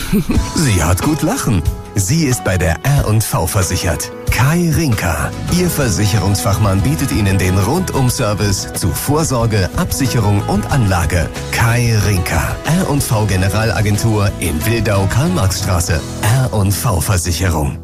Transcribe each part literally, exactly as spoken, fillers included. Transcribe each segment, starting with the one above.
Sie hat gut lachen. Sie ist bei der R und V versichert. Kai Rinka. Ihr Versicherungsfachmann bietet Ihnen den Rundum-Service zu Vorsorge, Absicherung und Anlage. Kai Rinka. R und V Generalagentur in Wildau, Karl-Marx-Straße. R und V Versicherung.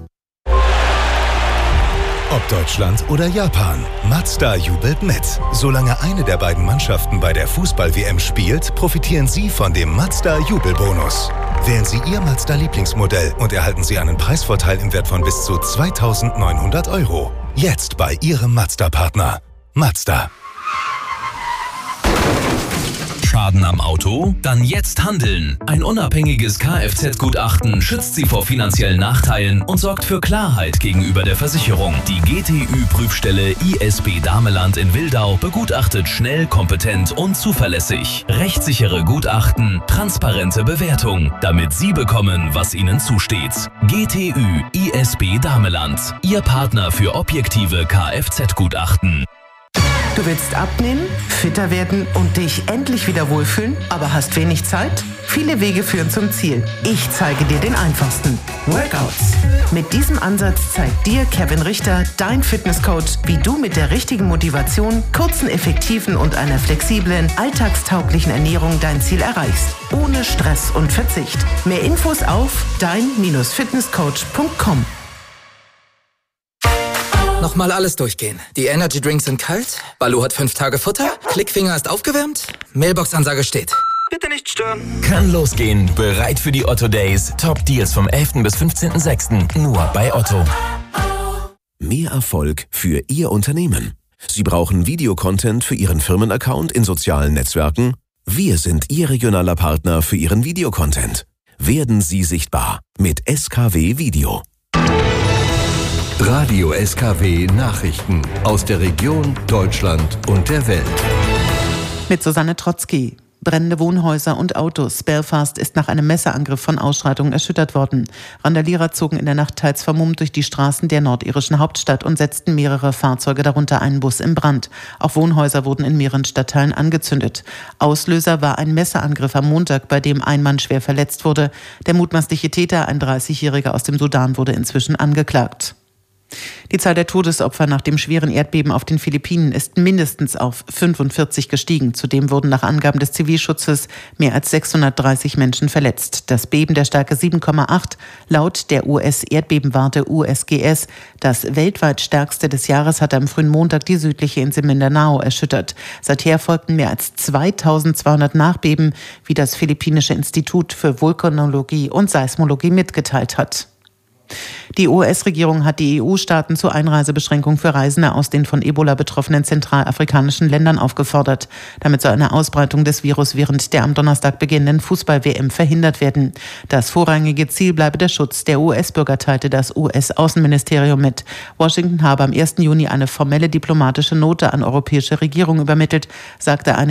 Ob Deutschland oder Japan, Mazda jubelt mit. Solange eine der beiden Mannschaften bei der Fußball-W M spielt, profitieren Sie von dem Mazda-Jubelbonus. Wählen Sie Ihr Mazda-Lieblingsmodell und erhalten Sie einen Preisvorteil im Wert von bis zu zweitausendneunhundert Euro. Jetzt bei Ihrem Mazda-Partner. Mazda. Schaden am Auto? Dann jetzt handeln. Ein unabhängiges Kfz-Gutachten schützt Sie vor finanziellen Nachteilen und sorgt für Klarheit gegenüber der Versicherung. Die G T Ü-Prüfstelle I S B Dameland in Wildau begutachtet schnell, kompetent und zuverlässig. Rechtssichere Gutachten, transparente Bewertung, damit Sie bekommen, was Ihnen zusteht. G T Ü I S B Dameland, Ihr Partner für objektive Kfz-Gutachten. Du willst abnehmen, fitter werden und dich endlich wieder wohlfühlen, aber hast wenig Zeit? Viele Wege führen zum Ziel. Ich zeige dir den einfachsten. Workouts. Mit diesem Ansatz zeigt dir Kevin Richter, dein Fitnesscoach, wie du mit der richtigen Motivation, kurzen, effektiven und einer flexiblen, alltagstauglichen Ernährung dein Ziel erreichst. Ohne Stress und Verzicht. Mehr Infos auf dein Fitnesscoach punkt com. Nochmal alles durchgehen. Die Energy Drinks sind kalt, Baloo hat fünf Tage Futter, Klickfinger ist aufgewärmt, Mailbox-Ansage steht. Bitte nicht stören. Kann losgehen. Bereit für die Otto Days. Top Deals vom elften bis fünfzehnten sechsten Nur bei Otto. Mehr Erfolg für Ihr Unternehmen. Sie brauchen Videocontent für Ihren Firmenaccount in sozialen Netzwerken? Wir sind Ihr regionaler Partner für Ihren Videocontent. Werden Sie sichtbar mit S K W Video. Radio S K W Nachrichten aus der Region, Deutschland und der Welt. Mit Susanne Trotzki. Brennende Wohnhäuser und Autos. Belfast ist nach einem Messerangriff von Ausschreitungen erschüttert worden. Randalierer zogen in der Nacht teils vermummt durch die Straßen der nordirischen Hauptstadt und setzten mehrere Fahrzeuge, darunter einen Bus, in Brand. Auch Wohnhäuser wurden in mehreren Stadtteilen angezündet. Auslöser war ein Messerangriff am Montag, bei dem ein Mann schwer verletzt wurde. Der mutmaßliche Täter, ein dreißigjähriger aus dem Sudan, wurde inzwischen angeklagt. Die Zahl der Todesopfer nach dem schweren Erdbeben auf den Philippinen ist mindestens auf fünfundvierzig gestiegen. Zudem wurden nach Angaben des Zivilschutzes mehr als sechshundertdreißig Menschen verletzt. Das Beben der Stärke sieben Komma acht, laut der U S-Erdbebenwarte U S G S, das weltweit stärkste des Jahres, hatte am frühen Montag die südliche Insel Mindanao erschüttert. Seither folgten mehr als zweitausendzweihundert Nachbeben, wie das Philippinische Institut für Vulkanologie und Seismologie mitgeteilt hat. Die U S-Regierung hat die E U-Staaten zur Einreisebeschränkung für Reisende aus den von Ebola betroffenen zentralafrikanischen Ländern aufgefordert. Damit soll eine Ausbreitung des Virus während der am Donnerstag beginnenden Fußball-W M verhindert werden. Das vorrangige Ziel bleibe der Schutz der U S-Bürger, teilte das U S-Außenministerium mit. Washington habe am ersten Juni eine formelle diplomatische Note an europäische Regierungen übermittelt, sagte eine